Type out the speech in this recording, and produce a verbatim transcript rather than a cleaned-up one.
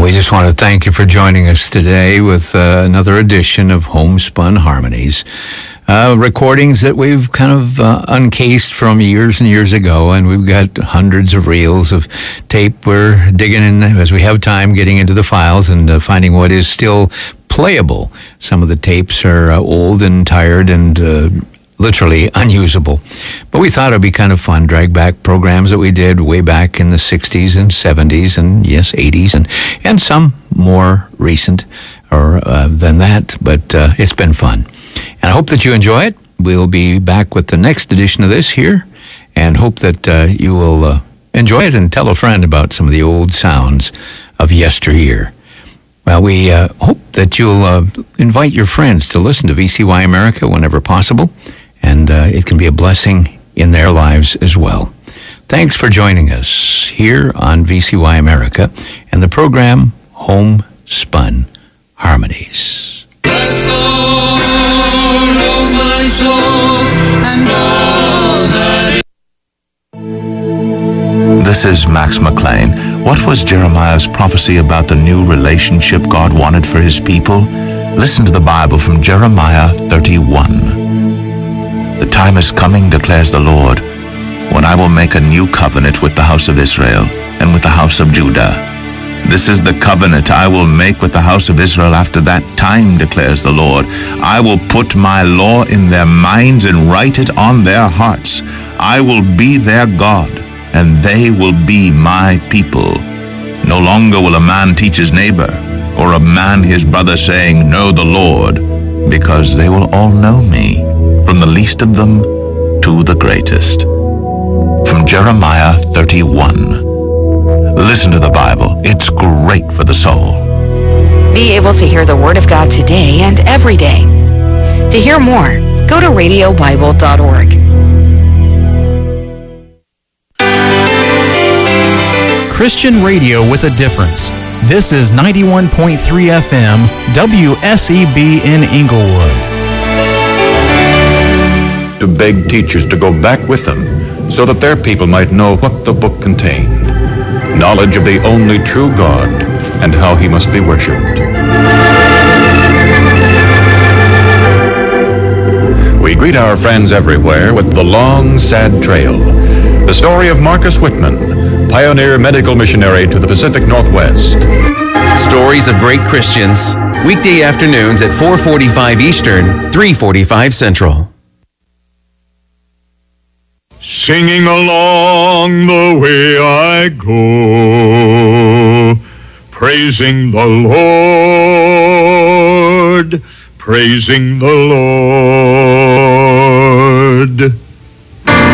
We just want to thank you for joining us today with uh, another edition of Homespun Harmonies. Uh, recordings that we've kind of uh, uncased from years and years ago, and we've got hundreds of reels of tape. We're digging in as we have time, getting into the files and uh, finding what is still playable. Some of the tapes are uh, old and tired and uh, literally unusable. But we thought it'd be kind of fun, drag back programs that we did way back in the sixties and seventies and, yes, eighties, and, and some more recent or uh, than that, but uh, it's been fun. And I hope that you enjoy it. We'll be back with the next edition of this here, and hope that uh, you will uh, enjoy it and tell a friend about some of the old sounds of yesteryear. Well, we uh, hope that you'll uh, invite your friends to listen to V C Y America whenever possible, and uh, it can be a blessing in their lives as well. Thanks for joining us here on V C Y America and the program Homespun Harmonies. Bless Lord, oh my soul, and all that is. This is Max McLean. What was Jeremiah's prophecy about the new relationship God wanted for his people? Listen to the Bible from Jeremiah thirty-one. The time is coming, declares the Lord, when I will make a new covenant with the house of Israel and with the house of Judah. This is the covenant I will make with the house of Israel after that time, declares the Lord. I will put my law in their minds and write it on their hearts. I will be their God, and they will be my people. No longer will a man teach his neighbor, or a man his brother, saying, Know the Lord, because they will all know me, from the least of them to the greatest. From Jeremiah thirty-one. Listen to the Bible. It's great for the soul. Be able to hear the Word of God today and every day. To hear more, go to radio bible dot org. Christian radio with a difference. This is ninety-one point three F M, W S E B in Inglewood. To beg teachers to go back with them so that their people might know what the book contained. Knowledge of the only true God and how he must be worshipped. We greet our friends everywhere with The Long, Sad Trail, the story of Marcus Whitman, pioneer medical missionary to the Pacific Northwest. Stories of great Christians, weekday afternoons at four forty-five Eastern, three forty-five Central. Singing along the way I go, praising the Lord, praising the Lord.